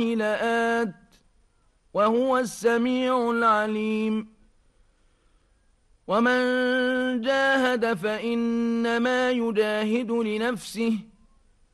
لآت وهو السميع العليم ومن جاهد فإنما يجاهد لنفسه